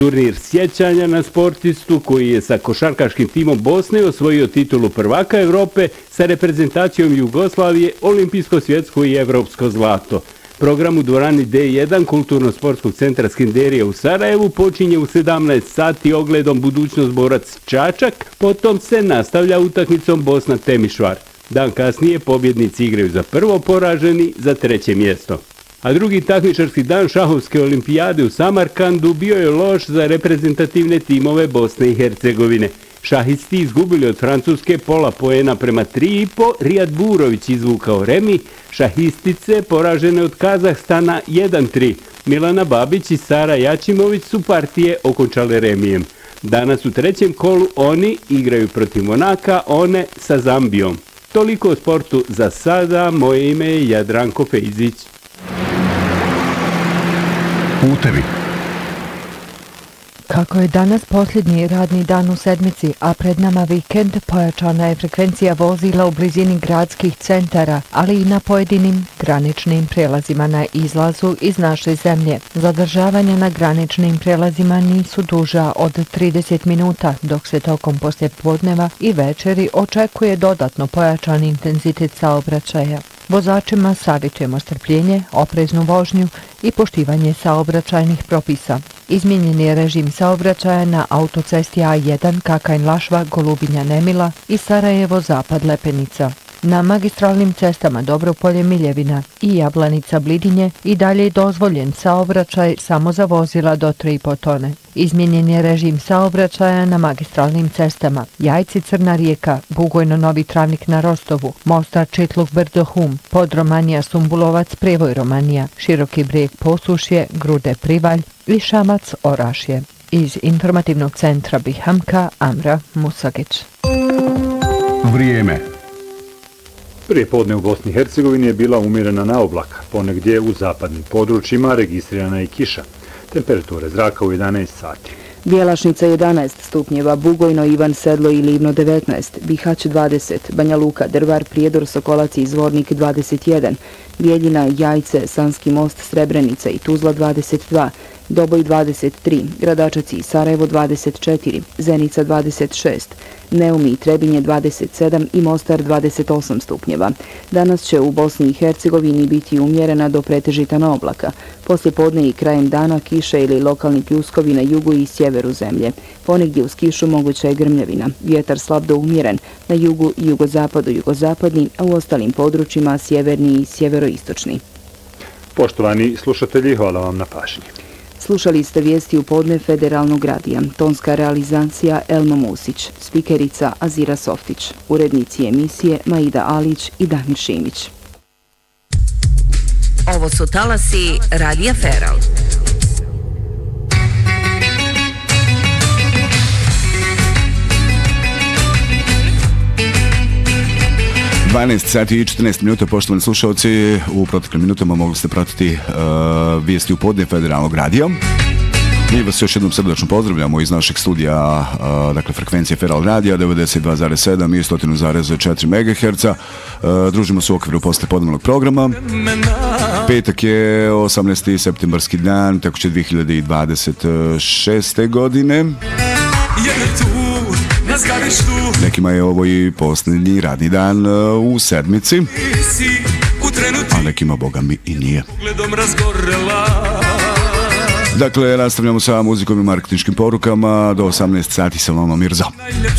Turnir sjećanja na sportistu koji je sa košarkaškim timom Bosne osvojio titulu prvaka Europe sa reprezentacijom Jugoslavije, olimpijsko, svjetsko i evropsko zlato. Program u dvorani D1 Kulturno-sportskog centra Skenderija u Sarajevu počinje u 17 sati ogledom budućnost borac Čačak, potom se nastavlja utakmicom Bosna Temišvar. Dan kasnije pobjednici igraju za prvo, poraženi za treće mjesto. A drugi takmičarski dan šahovske olimpijade u Samarkandu bio je loš za reprezentativne timove Bosne i Hercegovine. Šahisti izgubili od Francuske pola poena prema 3,5, Rijad Burović izvukao remi, šahistice poražene od Kazahstana 1-3. Milana Babić i Sara Jačimović su partije okončale remijem. Danas u trećem kolu oni igraju protiv Monaka, one sa Zambijom. Toliko o sportu za sada, moje ime je Jadranko Fejzić. Putevi. Kako je danas posljednji radni dan u sedmici, a pred nama vikend, pojačana je frekvencija vozila u blizini gradskih centara, ali i na pojedinim graničnim prelazima na izlazu iz naše zemlje. Zadržavanja na graničnim prelazima nisu duža od 30 minuta, dok se tokom poslijepodneva i večeri očekuje dodatno pojačan intenzitet saobraćaja. Vozačima savjetujemo strpljenje, opreznu vožnju i poštivanje saobraćajnih propisa. Izmijenjen je režim saobraćaja na autocesti A1 Kakajn-Lašva, Golubinja-Nemila i Sarajevo-Zapad-Lepenica. Na magistralnim cestama Dobropolje-Miljevina i Jablanica-Blidinje i dalje je dozvoljen saobraćaj samo za vozila do 3,5 tone. Izmijenjen je režim saobraćaja na magistralnim cestama Jajci-Crna Rijeka, Bugojno-Novi Travnik na Rostovu, Mostar Čitluk-Brdo-Hum, Podromanija-Sumbulovac, Prevoj-Romanija, Široki Brijeg Posušje, Grude-Privalj i Šamac-Orašje. Iz informativnog centra Bihamka, Amra Musagić. Vrijeme. Prije podne u Bosni i Hercegovini je bila umjerena na oblak, ponegdje u zapadnim područjima registrirana je kiša. Temperature zraka u 11 sati. Bjelašnica 11 stupnjeva, Bugojno, Ivan Sedlo i Livno 19, Bihać 20, Banja Luka, Drvar, Prijedor, Sokolac i Zvornik 21, Bijeljina, Jajce, Sanski most, Srebrenica i Tuzla 22, Doboj 23, Gradačac i Sarajevo 24, Zenica 26, Neumi i Trebinje 27 i Mostar 28 stupnjeva. Danas će u Bosni i Hercegovini biti umjerena do pretežitana oblaka. Poslije podne i krajem dana kiša ili lokalni pljuskovi na jugu i sjeveru zemlje. Ponegdje uz kišu moguća je grmljavina. Vjetar slab do umjeren na jugu i jugozapadu, jugozapadni, a u ostalim područjima sjeverni i sjeveroistočni. Poštovani slušatelji, hvala vam na pažnji. Slušali ste vijesti u podne Federalnog radija. Tonska realizacija Elma Musić, spikerica Azira Softić, urednici emisije Maida Alić i Damir Šimić. Ovo su talasi Radija Feral. Sati i 14 minuta, poštovani slušalci, u proteklim minutama mogli ste pratiti vijesti u podne Federalnog radija. Mi vas još jednom srdačno pozdravljamo iz našeg studija, dakle frekvencije Feral radija 92,7 i 100,4 MHz. Družimo se u okviru poslijepodnevnog programa. Petak je 18. septembarski dan, tekuće 2026. godine. Nekima je ovo i posljednji radni dan u sedmici, a nekima, boga mi, i nije. Dakle, nastavljamo sa muzikom i marketinškim porukama do 18 sati sa vama Mirza.